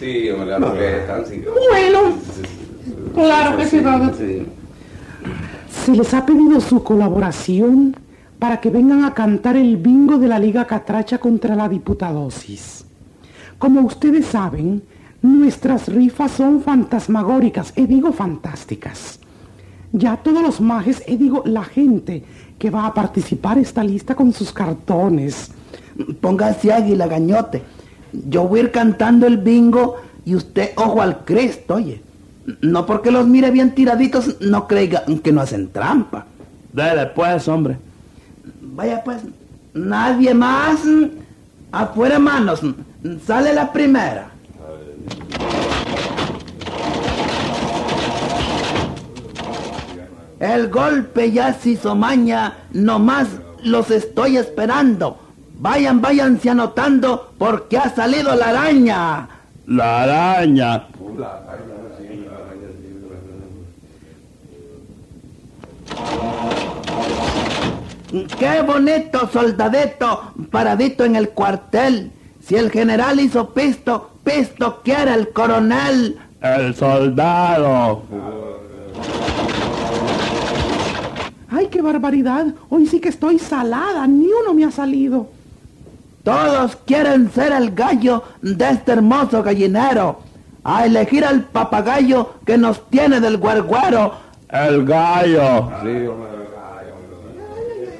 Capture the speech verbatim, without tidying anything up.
Sí, hombre, la que están sí. Bueno, claro que sí, Robert. Sí. Se les ha pedido su colaboración para que vengan a cantar el bingo de la Liga Catracha contra la Diputadosis. Como ustedes saben, nuestras rifas son fantasmagóricas, y digo fantásticas. Ya todos los majes, y digo la gente que va a participar está lista con sus cartones. Póngase águila, gañote. Yo voy a ir cantando el bingo y usted ojo al Cristo, oye. No porque los mire bien tiraditos, no creigan que no hacen trampa. Dale pues, hombre. Vaya pues, nadie más. Afuera manos. Sale la primera. El golpe ya se hizo maña, nomás los estoy esperando. Vayan, váyanse anotando porque ha salido la araña. La araña. Qué bonito soldadito paradito en el cuartel. Si el general hizo pisto, pisto quiere el coronel. El soldado. ¡Ay, qué barbaridad! Hoy sí que estoy salada, ni uno me ha salido. Todos quieren ser el gallo de este hermoso gallinero. A elegir al papagayo que nos tiene del güergüero. El gallo. Sí, hombre.